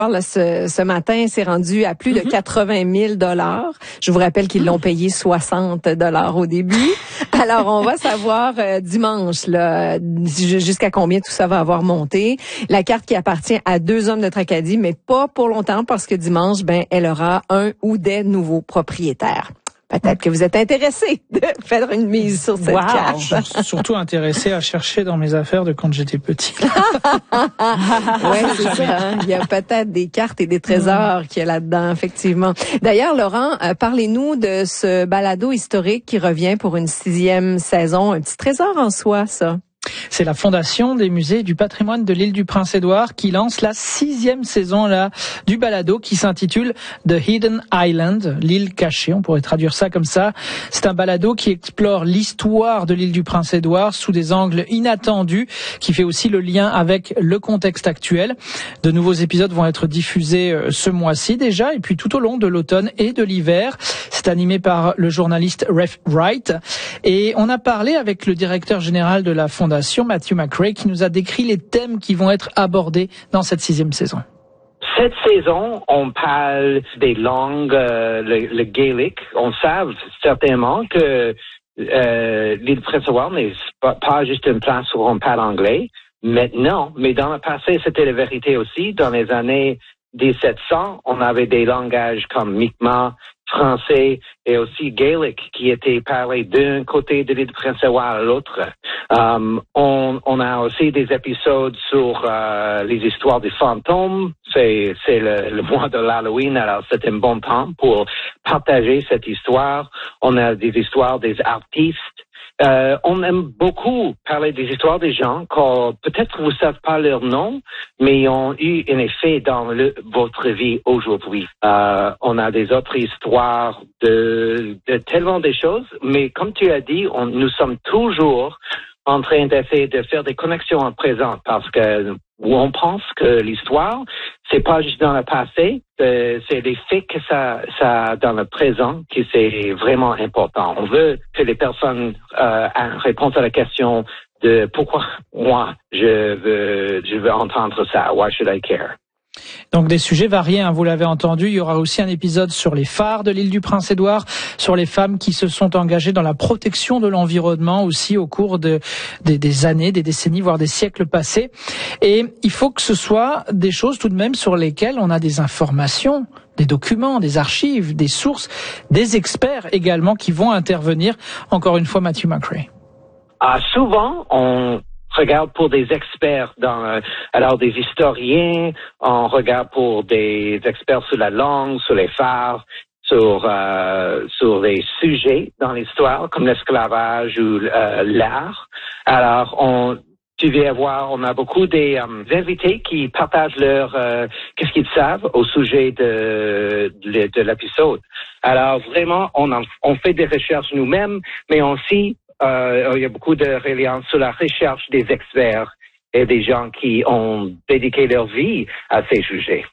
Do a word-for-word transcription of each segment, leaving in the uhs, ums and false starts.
Là, ce, ce matin, c'est rendu à plus de quatre-vingt mille dollars. Je vous rappelle qu'ils l'ont payé soixante dollars au début. Alors, on va savoir euh, dimanche là, jusqu'à combien tout ça va avoir monté. La carte qui appartient à deux hommes de Tracadie, mais pas pour longtemps parce que dimanche, ben, elle aura un ou des nouveaux propriétaires. Peut-être que vous êtes intéressé de faire une mise sur cette wow. carte. Je suis surtout intéressé à chercher dans mes affaires de quand j'étais petit. Oui, c'est ça. Hein? Il y a peut-être des cartes et des trésors qu'il y a là-dedans, effectivement. D'ailleurs, Laurent, euh, parlez-nous de ce balado historique qui revient pour une sixième saison. Un petit trésor en soi, ça. C'est la Fondation des musées et du patrimoine de l'île du Prince-Édouard qui lance la sixième saison là du balado qui s'intitule The Hidden Island, l'île cachée. On pourrait traduire ça comme ça. C'est un balado qui explore l'histoire de l'île du Prince-Édouard sous des angles inattendus, qui fait aussi le lien avec le contexte actuel. De nouveaux épisodes vont être diffusés ce mois-ci déjà, et puis tout au long de l'automne et de l'hiver. C'est animé par le journaliste Ref Wright, et on a parlé avec le directeur général de la Fondation, Matthew McRae, qui nous a décrit les thèmes qui vont être abordés dans cette sixième saison. Cette saison, on parle des langues, euh, le, le gaélique. On sait certainement que euh, l'île Prince-Édouard n'est pas, pas juste une place où on parle anglais maintenant, mais dans le passé, c'était la vérité aussi. Dans les années dix-sept cents, on avait des langages comme Mi'kmaq, français et aussi gaélique qui étaient parlés d'un côté de l'île de Prince-Édouard à l'autre. Um, on, on a aussi des épisodes sur euh, les histoires des fantômes. C'est, c'est le, le mois de l'Halloween, alors c'est un bon temps pour partager cette histoire. On a des histoires des artistes. Euh, on aime beaucoup parler des histoires des gens que peut-être vous ne savez pas leur nom, mais ils ont eu un effet dans le, votre vie aujourd'hui. Euh, on a des autres histoires de, de tellement de choses, mais comme tu as dit, on, nous sommes toujours en train d'essayer de faire des connexions en présent parce que où on pense que l'histoire, c'est pas juste dans le passé, c'est les faits que ça, ça dans le présent qui c'est vraiment important. On veut que les personnes euh, répondent à la question de pourquoi moi je veux, je veux entendre ça. Why should I care? Donc des sujets variés, hein, vous l'avez entendu. Il y aura aussi un épisode sur les phares de l'île du Prince-Édouard, sur les femmes qui se sont engagées dans la protection de l'environnement aussi au cours de, des, des années, des décennies, voire des siècles passés. Et il faut que ce soit des choses tout de même sur lesquelles on a des informations, des documents, des archives, des sources, des experts également qui vont intervenir. Encore une fois, Matthew McRae. Ah, souvent, on regarde pour des experts dans, euh, alors des historiens, on regarde pour des experts sur la langue, sur les phares, sur euh, sur les sujets dans l'histoire comme l'esclavage ou euh, l'art. Alors on tu vas voir, on a beaucoup des um, invités qui partagent leur euh, qu'est-ce qu'ils savent au sujet de de, de l'épisode. Alors vraiment, on en, on fait des recherches nous-mêmes, mais aussi Euh, il y a beaucoup de reliance sur la recherche des experts et des gens qui ont dédié leur vie à ces sujets.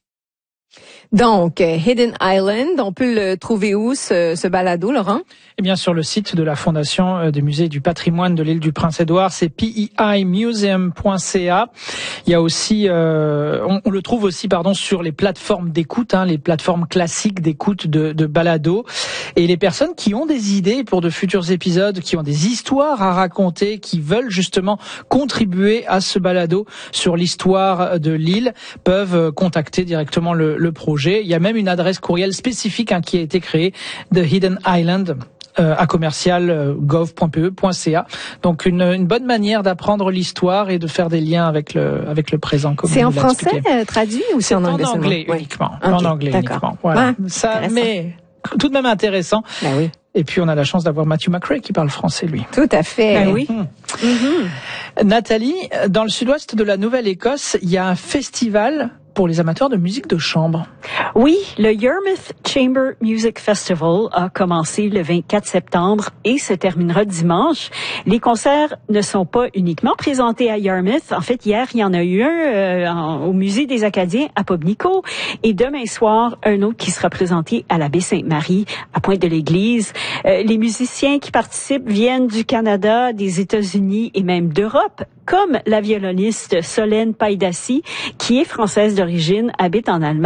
Donc, Hidden Island, on peut le trouver où, ce, ce balado, Laurent? Eh bien, sur le site de la Fondation des musées et du patrimoine de l'île du Prince-Édouard, c'est p e i museum point c a. Il y a aussi, euh, on, on le trouve aussi, pardon, sur les plateformes d'écoute, hein, les plateformes classiques d'écoute de, de balado. Et les personnes qui ont des idées pour de futurs épisodes, qui ont des histoires à raconter, qui veulent justement contribuer à ce balado sur l'histoire de l'île, peuvent contacter directement le, le projet. Il y a même une adresse courriel spécifique hein, qui a été créée, The Hidden Island, euh, à commercial gov point p e point c a. Donc une, une bonne manière d'apprendre l'histoire et de faire des liens avec le avec le présent. C'est en français euh, traduit ou c'est en anglais? En anglais seulement? uniquement. Oui. En Okay, anglais d'accord. uniquement. Voilà. Ouais, ça, mais tout de même intéressant. Ben oui. Et puis on a la chance d'avoir Matthew McRae qui parle français, lui. Tout à fait. Ben oui. Mmh. Mm-hmm. Nathalie, dans le sud-ouest de la Nouvelle-Écosse, il y a un festival pour les amateurs de musique de chambre. Oui, le Yarmouth Chamber Music Festival a commencé le vingt-quatre septembre et se terminera dimanche. Les concerts ne sont pas uniquement présentés à Yarmouth. En fait, hier, il y en a eu un euh, en, au Musée des Acadiens à Pobnico. Et demain soir, un autre qui sera présenté à la baie Sainte-Marie, à Pointe-de-l'Église. Euh, les musiciens qui participent viennent du Canada, des États-Unis et même d'Europe, comme la violoniste Solène Paidassi, qui est française d'origine, habite en Allemagne.